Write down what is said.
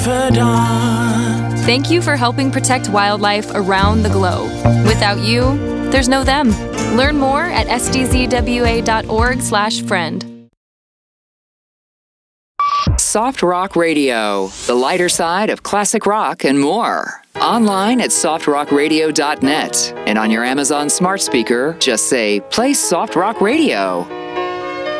Thank you for helping protect wildlife around the globe. Without you, there's no them. Learn more at sdzwa.org/friend. Soft Rock Radio, the lighter side of classic rock and more. Online at softrockradio.net. And on your Amazon smart speaker, just say, play Soft Rock Radio.